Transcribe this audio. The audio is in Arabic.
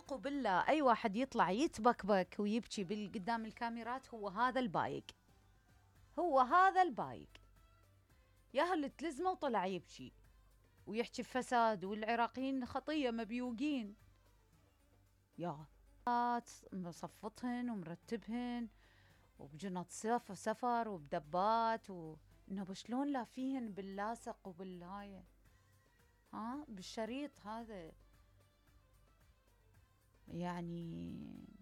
صدق وبالله أي واحد يطلع يتبكبك ويبكي قدام الكاميرات هو هذا البايق، هو هذا البايق. ياهل تلزمه وطلع يبكي ويحكي بفساد والعراقيين خطية مبيوقين. يا مصفطهن ومرتبهن وبجنط سفر وبدبات انه شلون لا فيهن باللاصق وبالهاية، بالشريط هذا يعني.